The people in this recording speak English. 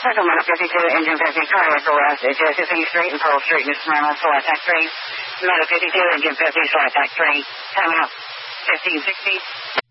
Central 52, engine 50, cardiac arrest, Josephine Street and Pearl Street, Mr. Normal, flight attack 3. Meadow 52, engine 50, flight attack 3. Time out. 1560.